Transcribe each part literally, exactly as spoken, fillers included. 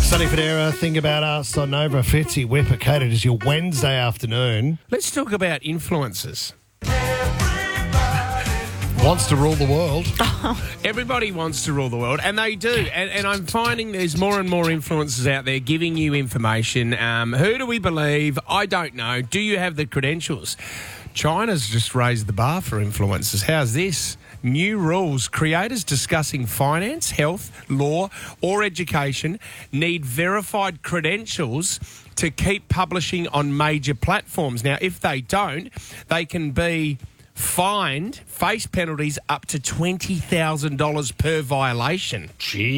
Sonny Federa, Think About Us on Nova. Fitzy, Whipper, Kate, it is your Wednesday afternoon. Let's talk about influencers. Wants to rule the world. Everybody wants to rule the world, and they do. And, and I'm finding there's more and more influencers out there giving you information. Um, who do we believe? I don't know. Do you have the credentials? China's just raised the bar for influencers. How's this? New rules. Creators discussing finance, health, law, or education need verified credentials to keep publishing on major platforms. Now, if they don't, they can be fined, face penalties up to twenty thousand dollars per violation.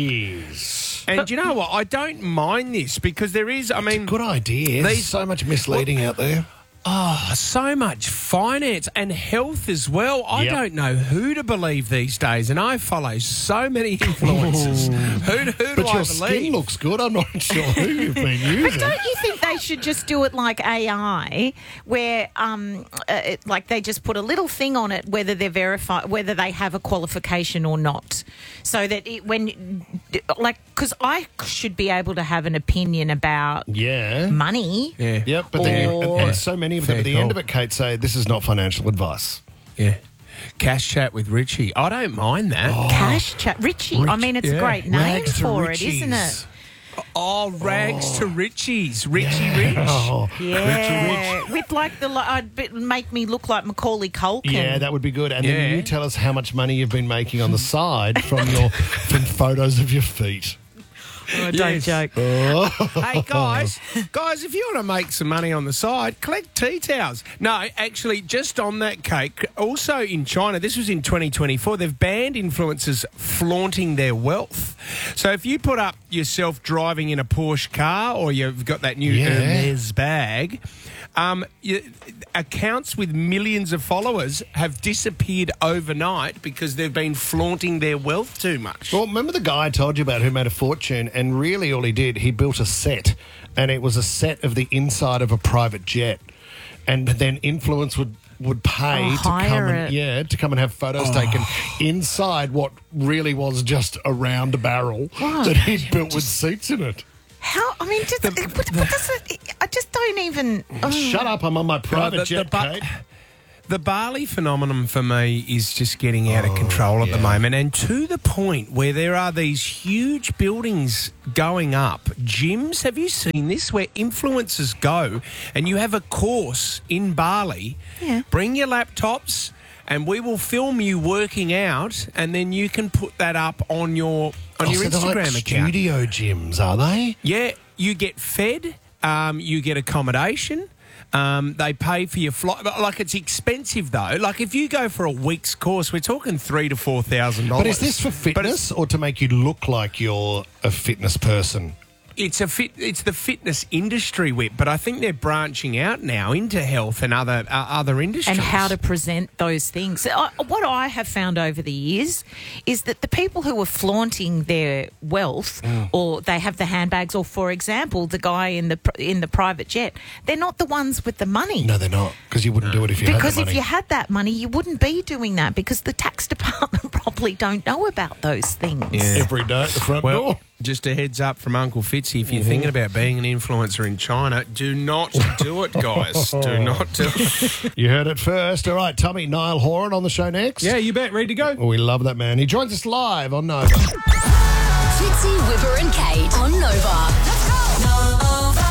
Jeez. And you know what? I don't mind this because there is, I mean... Good idea. There's These- so much misleading Well- out there. Oh, so much finance and health as well. I Yep. don't know who to believe these days, and I follow so many influencers. who, who do But I your believe? skin looks good. I'm not sure who you've been using. But don't you think they should just do it like A I, where um, uh, it, like they just put a little thing on it whether they're verified, whether they have a qualification or not, so that it, when, like, because I should be able to have an opinion about Yeah. money. Yeah. Yep, but then Or- and so many of them Fair at the call. end of it, Kate, say this is not financial advice. Yeah. Cash chat with Richie. I don't mind that. Cash chat, Richie. I mean, it's yeah. a great name Rags to for riches. it, isn't it? Oh, rags to Richie's. Richie Rich. Oh, Yeah, with like the li- I'd be- make me look like Macaulay Culkin. yeah, that would be good. And Yeah. then you tell us how much money you've been making on the side from your from photos of your feet. Oh, don't Yes. joke. Hey, guys, guys, if you want to make some money on the side, collect tea towels. No, actually, just on that, cake, also in China, this was in twenty twenty-four, they've banned influencers flaunting their wealth. So if you put up yourself driving in a Porsche car or you've got that new Yeah. Hermes bag, um, you, accounts with millions of followers have disappeared overnight because they've been flaunting their wealth too much. Well, remember the guy I told you about who made a fortune, and really all he did, he built a set, and it was a set of the inside of a private jet, and then influence would would pay Oh, to come hire and it. yeah to come and have photos taken inside what really was just a round barrel What? that he'd built with seats in it. How? I mean, just, what, what does it, I just don't even. Oh. Shut up! I'm on my private the- the jet, ba- Kate. The Bali phenomenon for me is just getting out of control at yeah. the moment, and to the point where there are these huge buildings going up, gyms. Have you seen this? Where influencers go and you have a course in Bali. Yeah. Bring your laptops and we will film you working out, and then you can put that up on your on Oh, your so they're Instagram like account. studio gyms, are they? Yeah, you get fed, um, you get accommodation. Um, they pay for your flight. But, like, it's expensive, though. Like, if you go for a week's course, we're talking three to four thousand dollars. But is this for But fitness or to make you look like you're a fitness person? It's a fit. It's the fitness industry, Whip. But I think they're branching out now into health and other uh, other industries. And how to present those things. I, what I have found over the years is that the people who are flaunting their wealth, or they have the handbags, or for example, the guy in the pr- in the private jet, they're not the ones with the money. No, they're not, because you wouldn't do it if you Because had the if money. you had that money, you wouldn't be doing that, because the tax department probably don't know about those things. Yeah. Every day at the front Well, door. just a heads up from Uncle Fitzy, if you're thinking about being an influencer in China, do not do it, guys. Do not do it. You heard it first. All right, Tommy, Niall Horan on the show next. Yeah, you bet. Ready to go? Well, we love that man. He joins us live on Nova. Fitzy, Whipper and Kate on Nova. Let's go. Nova.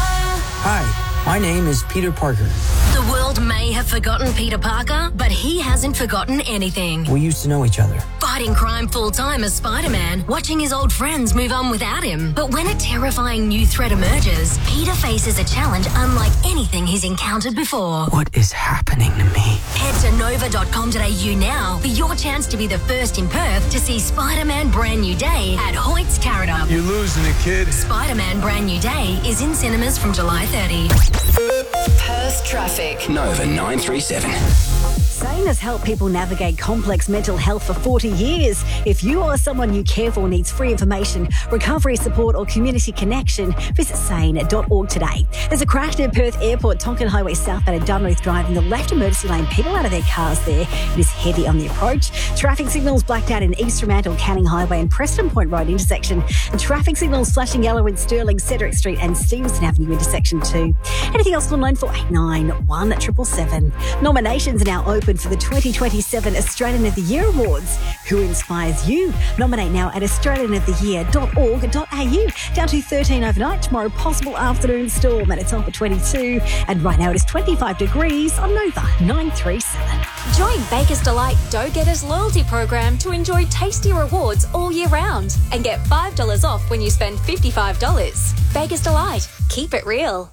Hi, my name is Peter Parker. The world may have forgotten Peter Parker, but he hasn't forgotten anything. We used to know each other. Fighting crime full-time as Spider-Man, watching his old friends move on without him. But when a terrifying new threat emerges, Peter faces a challenge unlike anything he's encountered before. What is happening to me? Head to nova dot com dot a u now for your chance to be the first in Perth to see Spider-Man Brand New Day at Hoyt's Carrot. You're losing it, kid. Spider-Man Brand New Day is in cinemas from July thirtieth. Perth traffic. Nova nine three seven. Sane has helped people navigate complex mental health for forty years. If you or someone you care for needs free information, recovery support or community connection, visit sane dot org today. There's a crash near Perth Airport, Tonkin Highway southbound at Dunreath Drive in the left emergency lane. People out of their cars there. It is heavy on the approach. Traffic signals blacked out in East Fremantle, Canning Highway and Preston Point Road intersection. And traffic signals flashing yellow in Stirling, Cedric Street and Stevenson Avenue intersection too. Anything else on line four eight nine one triple seven. Nominations are now open for the twenty twenty-seven Australian of the Year Awards. Who inspires you? Nominate now at australian of the year dot org dot a u. Down to thirteen overnight. Tomorrow, possible afternoon storm and it's on for twenty-two. And right now it is twenty-five degrees on Nova nine three seven. Join Baker's Delight Dough Getters loyalty program to enjoy tasty rewards all year round and get five dollars off when you spend fifty-five dollars. Baker's Delight. Keep it real.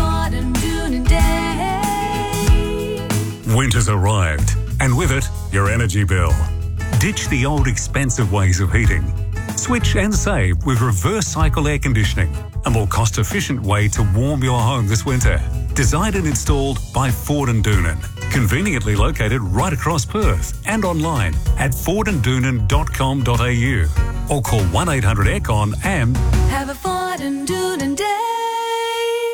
Winter's arrived, and with it, your energy bill. Ditch the old expensive ways of heating. Switch and save with reverse cycle air conditioning, a more cost-efficient way to warm your home this winter. Designed and installed by Ford and Doonan. Conveniently located right across Perth and online at ford and doonan dot com dot a u or call one eight hundred aircon and have a Ford and Doonan day.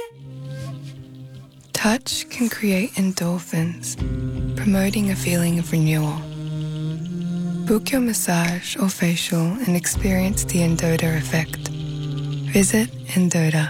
Touch can create endorphins, promoting a feeling of renewal. Book your massage or facial and experience the Endota effect. Visit Endota.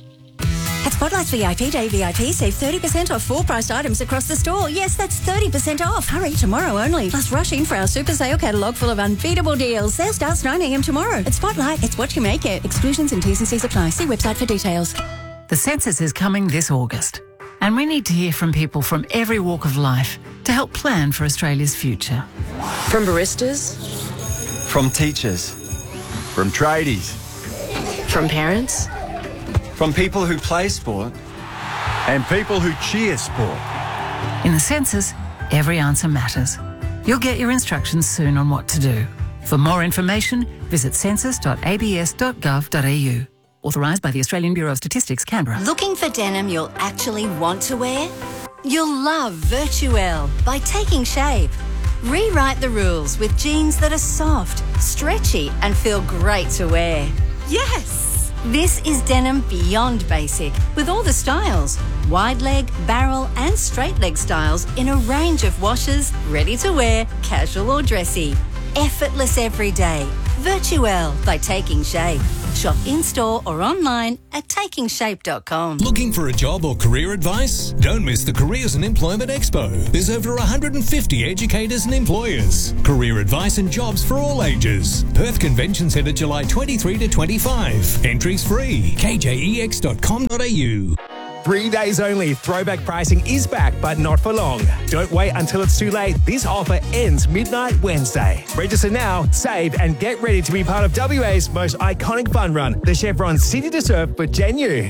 At Spotlight's V I P Day V I P, save thirty percent off full-priced items across the store. Yes, that's thirty percent off. Hurry, tomorrow only. Plus, rush in for our super sale catalogue full of unbeatable deals. Sale starts nine a m tomorrow. At Spotlight, it's what you make it. Exclusions and T's and C's apply. See website for details. The census is coming this August, and we need to hear from people from every walk of life to help plan for Australia's future. From baristas, from teachers, from tradies, from parents, from people who play sport and people who cheer sport. In the census, every answer matters. You'll get your instructions soon on what to do. For more information, visit census dot a b s dot gov dot a u. Authorised by the Australian Bureau of Statistics, Canberra. Looking for denim you'll actually want to wear? You'll love Virtuelle by Taking Shape. Rewrite the rules with jeans that are soft, stretchy and feel great to wear. Yes! This is denim beyond basic, with all the styles. Wide leg, barrel and straight leg styles in a range of washes, ready to wear, casual or dressy. Effortless every day. Virtuelle by Taking Shape. Shop in-store or online at taking shape dot com. Looking for a job or career advice? Don't miss the Careers and Employment Expo. There's over one hundred fifty educators and employers. Career advice and jobs for all ages. Perth Convention Centre, July twenty-third to twenty-fifth. Entries free. k j e x dot com dot a u. Three days only. Throwback pricing is back, but not for long. Don't wait until it's too late. This offer ends midnight Wednesday. Register now, save, and get ready to be part of W A's most iconic fun run, the Chevron City to Surf for Genu.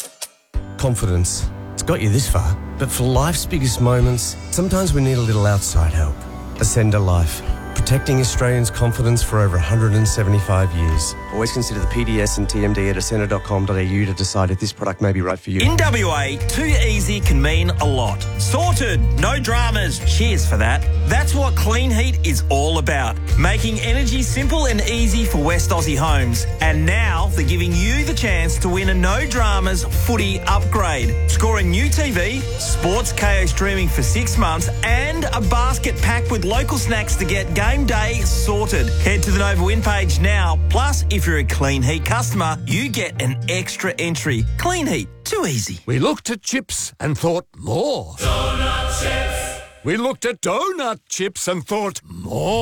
Confidence. It's got you this far. But for life's biggest moments, sometimes we need a little outside help. Ascender Life. Protecting Australians' confidence for over one hundred seventy-five years. Always consider the P D S and T M D at ascender dot com dot a u to decide if this product may be right for you. In W A, too easy can mean a lot. Sorted, no dramas, cheers for that. That's what Clean Heat is all about. Making energy simple and easy for West Aussie homes. And now they're giving you the chance to win a no dramas footy upgrade. Score a new T V, Sports K O streaming for six months and a basket packed with local snacks to get game day sorted. Head to the Nova Win page now. Plus, if you're a Clean Heat customer, you get an extra entry. Clean Heat, too easy. We looked at chips and thought more. Donut chips. We looked at donut chips and thought more.